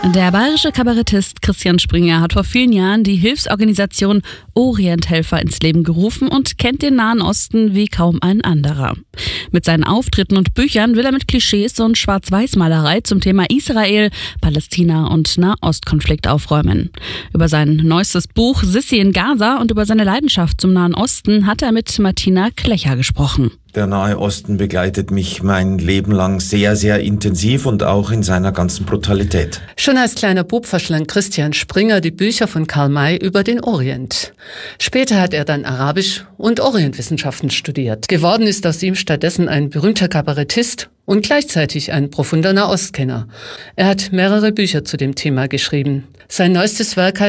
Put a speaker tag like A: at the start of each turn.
A: Der bayerische Kabarettist Christian Springer hat vor vielen Jahren die Hilfsorganisation Orienthelfer ins Leben gerufen und kennt den Nahen Osten wie kaum ein anderer. Mit seinen Auftritten und Büchern will er mit Klischees und Schwarz-Weiß-Malerei zum Thema Israel, Palästina und Nahostkonflikt aufräumen. Über sein neuestes Buch Sissi in Gaza und über seine Leidenschaft zum Nahen Osten hat er mit Martina Klecher gesprochen.
B: Der Nahe Osten begleitet mich mein Leben lang sehr, sehr intensiv und auch in seiner ganzen Brutalität.
C: Schon als kleiner Bub verschlang Christian Springer die Bücher von Karl May über den Orient. Später hat er dann Arabisch und Orientwissenschaften studiert. Geworden ist aus ihm stattdessen ein berühmter Kabarettist und gleichzeitig ein profunder Nahostkenner. Er hat mehrere Bücher zu dem Thema geschrieben. Sein neuestes Werk